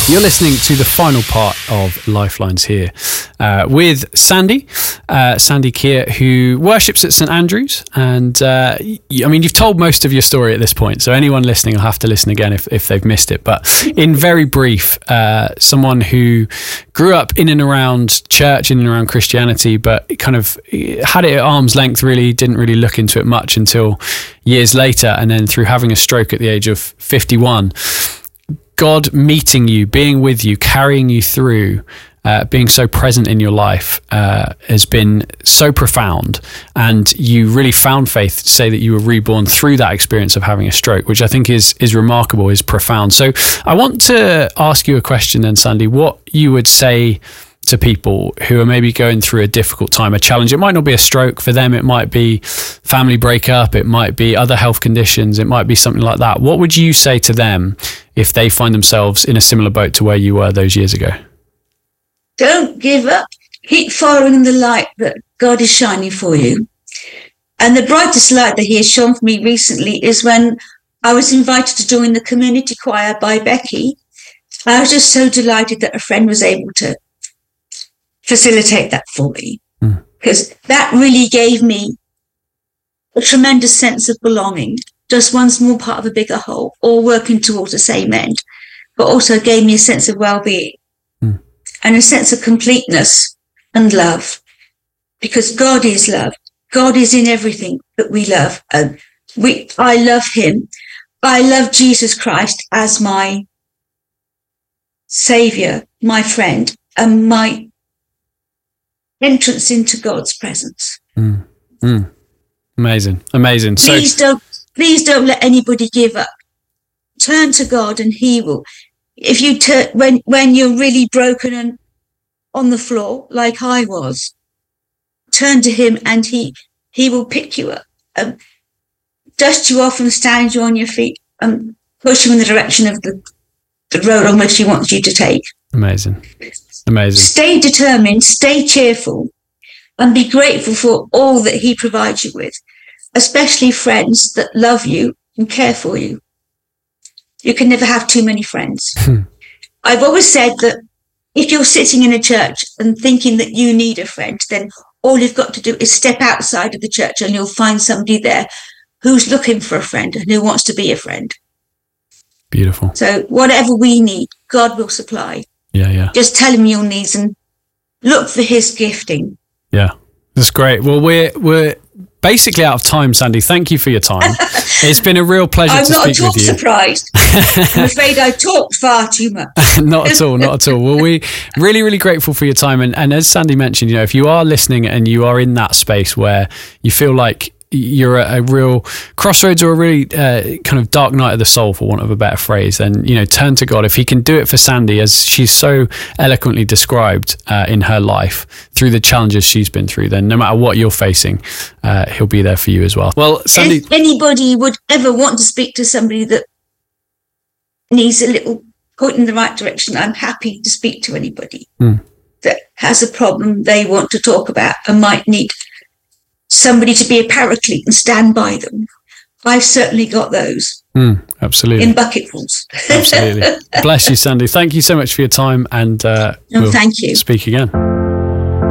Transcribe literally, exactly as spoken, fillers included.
You're listening to the final part of Lifelines here uh, with Sandy, uh, Sandy Keir, who worships at St Andrews. And uh, I mean, you've told most of your story at this point, so anyone listening will have to listen again if, if they've missed it. But in very brief, uh, someone who grew up in and around church, in and around Christianity, but kind of had it at arm's length, really didn't really look into it much until years later. And then through having a stroke at the age of fifty-one, God meeting you, being with you, carrying you through, uh, being so present in your life uh, has been so profound. And you really found faith to say that you were reborn through that experience of having a stroke, which I think is is remarkable, is profound. So I want to ask you a question then, Sandy, what you would say to people who are maybe going through a difficult time, a challenge. It might not be a stroke for them. It might be family breakup. It might be other health conditions. It might be something like that. What would you say to them if they find themselves in a similar boat to where you were those years ago? Don't give up. Keep following the light that God is shining for you. And the brightest light that he has shown for me recently is when I was invited to join the community choir by Becky. I was just so delighted that a friend was able to facilitate that for me, because mm. that really gave me a tremendous sense of belonging, just one small part of a bigger whole, all working towards the same end, but also gave me a sense of well-being mm. and a sense of completeness and love, because God is love. God is in everything that we love. And we, I love him. I love Jesus Christ as my Saviour, my friend, and my entrance into God's presence. Mm, mm. Amazing, amazing. Please so, don't, please don't let anybody give up. Turn to God, and He will. If you turn when when you're really broken and on the floor, like I was, turn to Him, and He He will pick you up, um, dust you off, and stand you on your feet, and push you in the direction of the the road on which He wants you to take. Amazing. Amazing. Stay determined, stay cheerful, and be grateful for all that he provides you with, especially friends that love you and care for you. You can never have too many friends. I've always said that if you're sitting in a church and thinking that you need a friend, then all you've got to do is step outside of the church and you'll find somebody there who's looking for a friend and who wants to be a friend. Beautiful. So whatever we need, God will supply. Yeah, yeah. Just tell him your needs and look for his gifting. Yeah, that's great. Well, we're we're basically out of time, Sandy. Thank you for your time. It's been a real pleasure I'm to speak with you. I'm not at all surprised. I'm afraid I talked far too much. Not at all, not at all. Well, we're really, really grateful for your time. And, and as Sandy mentioned, you know, if you are listening and you are in that space where you feel like you're at a real crossroads or a really uh, kind of dark night of the soul, for want of a better phrase, then, you know, turn to God. If he can do it for Sandy, as she's so eloquently described uh, in her life through the challenges she's been through, then no matter what you're facing, uh, he'll be there for you as well. Well, Sandy, if anybody would ever want to speak to somebody that needs a little point in the right direction, I'm happy to speak to anybody mm. that has a problem they want to talk about and might need somebody to be a paraclete and stand by them. I've certainly got those. Mm, absolutely. In bucketfuls. Absolutely. Bless you, Sandy. Thank you so much for your time, and uh, no, we'll thank you. speak again.